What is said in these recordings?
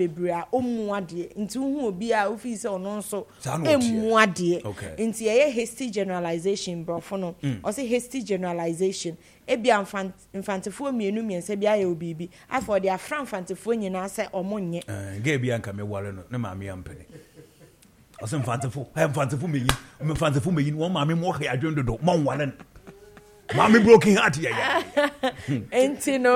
bebrea omuade nti hu obi a ofi se ono nso emuade nti ye hasty generalization brofo no o say hasty generalization ebia infantefo mienu miense bia ye obibi afọ de afra infantefo nyina se omonye ge bia nka me ware no ne maame ampene o say infantefo meyi won maame mo hia adwendodo mo ware Mommy broken heart yeah. Entino.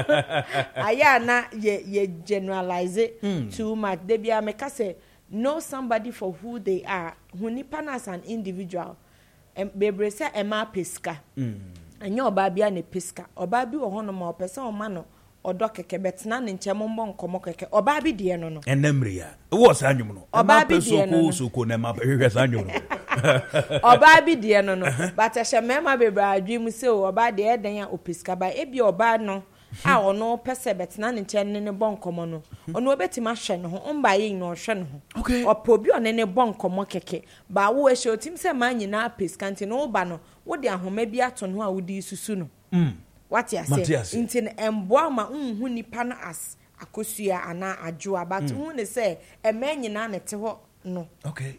Aya na ye generalize it too much. They be make say know somebody for who they are. Who nipa na as an individual. Bebre say ema pesca. Anya oba bia ne pesca. Oba bi wo hono ma opese o ma no odo keke betna ne nche mo nkomo keke. Oba bi de no no. Enemre ya. Wo sa anyum no. Oba bi de no. So ko na ma hwehwe sa anyum no. Oba bi de no no but ehye mema bebra adwim se oba de eden ya opiska ba ebi oba no a ono pese betena ne nche ne bonkomo no ono obetima hwe ne ho mba ye no hwe ne ho opobi one ne bonkomo keke ba wo ehye otim se ma nyina apiska nti no ba no wo de ahoma bi ato no a wo di susu no what you say nti emboa ma unhu nipa no as akosua ana adwoa but hu ne se ema nyina ne te ho no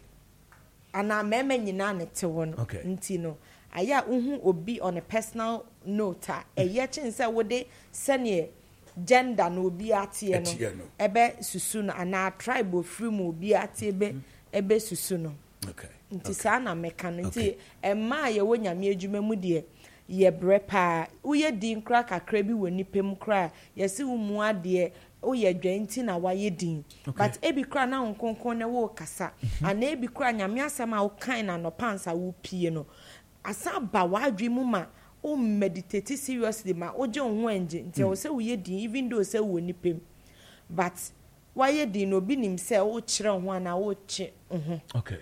ana meme nyina ne te won nti no aya uhu obi on a personal note eye chense wode sene gender no obi atie no ebe susu no ana tribe free mu obi atie ebe susu no nti sa na meka no nti emma ye wonyame adwuma mu de ye brepa uye din kra kakra bi woni pem kra yesi umu ade oye dwanti na waye din but ebi kra na nkonkon na wo kasa ana ebi kra nyame asema wo kan na no pansa wo pie no asa ba wadwe mu ma o meditate seriously ma o je ho anje nti o se wo ye din even though se wo ni pem but waye din no bi nim se wo kire ho ana wo che ho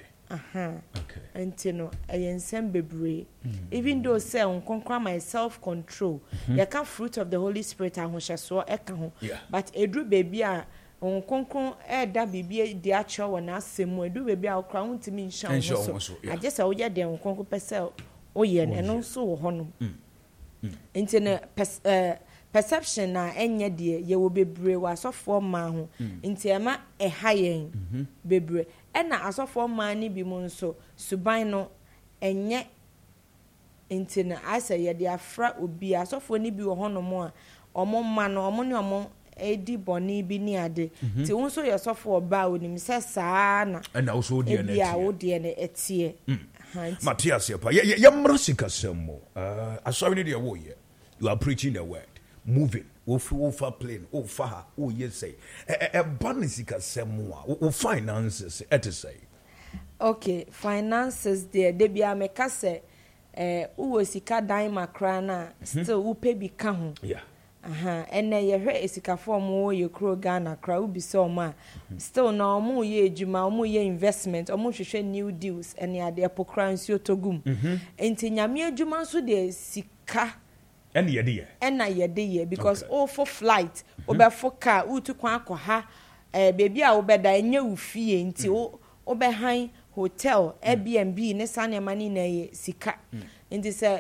Antino ayensem bebre even though say unkonkra my self control you can fruit of the Holy Spirit ahohyeso eka ho but edru baby a unkonkron da bibie di acho wona asemu edru baby a okra huntimi nshan so agesa wo ye de unkonkro pese oye ne no so wo hono intine perception na enye de ye wo bebre wa sofo ma ho ntiema ehayen bebre ena asofo ma ni bi mu nso suban no enye ntina asa ye de afra obi asofo ni bi wo hono mo a omo ma no omo ni omo edi boni bi ni ade ti won so ye sofo oba onim se saa na ena wo so de na etie ya wo de na etie Matthias yepa ye mrasika semmo aso ni de wo ye you are preaching the word moving over plane over ha oh yes say banisika semmo o finances et say okay finances there de bia meka say wo sika dan makra na still wo pe bi ka ho ene ye hwe esika form wo ye kro Ghana kra wo bi se o ma still na o mu ye ejuma o mu ye investment o mu hwehwe new deals ene ade epokra nsi otogum enti nyame ejuma nso de sika ena ye de because all for flight obe for car utu kwa akoha baby a obeda enye ufie nti obe han hotel Airbnb ne sane mani na ye sika nti se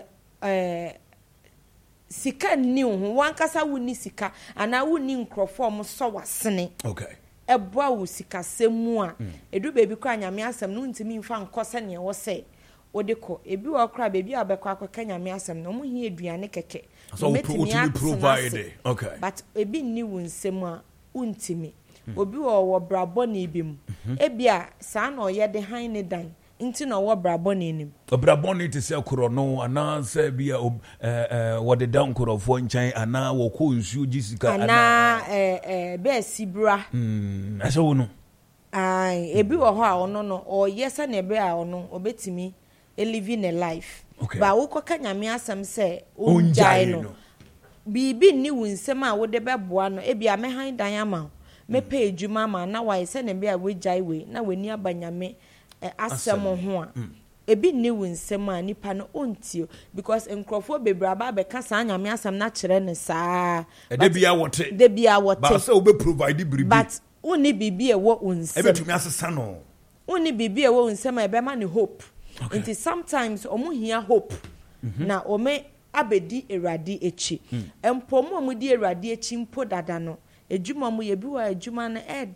sika ni ho wankasa woni sika ana woni nkrofo mo so wasene eboa wo sika semu a edu baby kwa nyame asem no ntimi mfa nkose ne wo se odeko ebi wo kra baby abekwa akoka nyame asem no mo hi eduane keke so we provide but ebi ni wo nsem a untimi obi wo braboni bi mu ebia saa na oye de han ne dan nti na wo braboni nim braboni te se koro no ana se bia wo de dan koro fo nchan ana wo ko nsu gisika ana be sibra ase wo no ai ebi wo ho a ono no oye se na ebe a ono obetimi living a life ba wo koka nyame asem se onjai no bibi ni wo nsem a wo de beboa no ebia me han dan ama me pay ejuma ma na why se na bia we jai we na wani abanyame asem ho a ebi ni wo nsem a nipa no ontio because enkrofo bebraba be ka sa nyame asem na kire ne saa de bia wote ba se obe provide bribi but uni bibi e wo nsem ebetumi asesa no uni bibi e wo nsem e be ma ne hope until sometimes omo hia hope na ome abedi erade echi empomo mu di erade echi mpo dada no ejuma mu ye bi wa ejuma na